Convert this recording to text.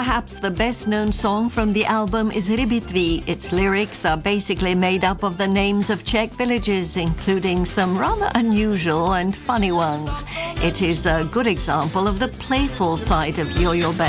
Perhaps the best-known song from the album is Rybitvi. Its lyrics are basically made up of the names of Czech villages, including some rather unusual and funny ones. It is a good example of the playful side of Yo-Yo Band.